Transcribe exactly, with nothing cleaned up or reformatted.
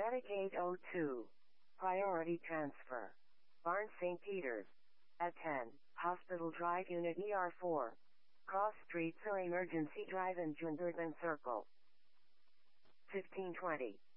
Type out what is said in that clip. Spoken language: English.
Static eight oh two. Priority transfer. Barnes Saint Peter's. At ten, Hospital Drive Unit E R four. Cross Streets or Emergency Drive in Junderton Circle. fifteen twenty.